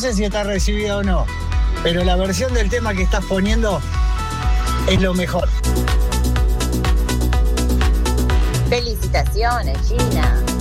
sé si está recibida o no, pero la versión del tema que estás poniendo es lo mejor. Felicitaciones, Gina.